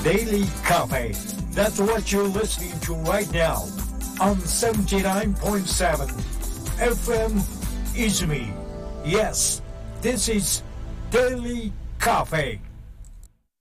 Daily Cafe. That's what you're listening to right now on 79.7 FM Izumi. Yes, this is Daily Cafe.